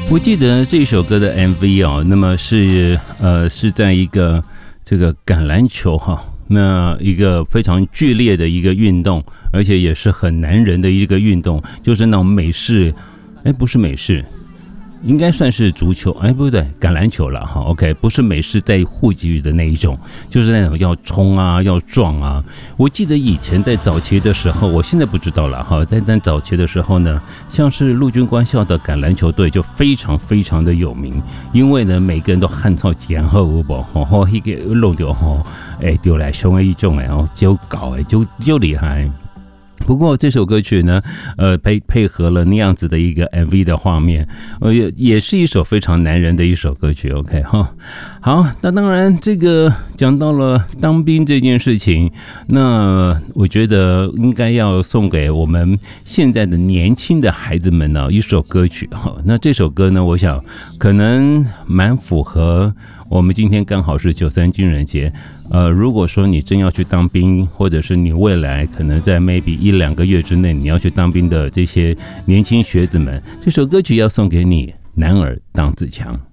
我记得这首歌的 MV 哦，那么是在一个这个橄榄球哈，那一个非常剧烈的一个运动，而且也是很男人的一个运动，就是那种美式，不是美式。应该算是足球，不对，橄榄球了哈。OK， 不是美式带护具的那一种，就是那种要冲啊，要撞啊。我记得以前在早期的时候，我现在不知道了哈。但早期的时候呢，像是陆军官校的橄榄球队就非常非常的有名，因为呢每个人都汗臭前后不，一个弄掉吼，丢来凶的一种就搞就厉害。不过这首歌曲呢，配合了那样子的一个 MV 的画面，也是一首非常男人的一首歌曲。OK 哈，好，那当然这个讲到了当兵这件事情，那我觉得应该要送给我们现在的年轻的孩子们呢一首歌曲哈。那这首歌呢，我想可能蛮符合我们今天刚好是93军人节。如果说你真要去当兵，或者是你未来可能在 maybe 1-2个月之内你要去当兵的这些年轻学子们，这首歌曲要送给你，男儿当自强。